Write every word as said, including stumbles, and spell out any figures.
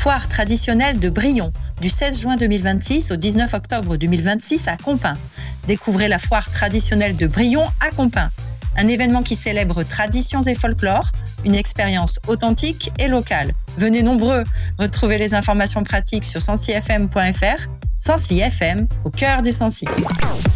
Foire traditionnelle de Brion, du seize juin deux mille vingt-six au dix-neuf octobre deux mille vingt-six à Compiègne. Découvrez la foire traditionnelle de Brion à Compiègne. Un événement qui célèbre traditions et folklore, une expérience authentique et locale. Venez nombreux, retrouvez les informations pratiques sur sancy f m point f r. Sancy F M, au cœur du Sancy.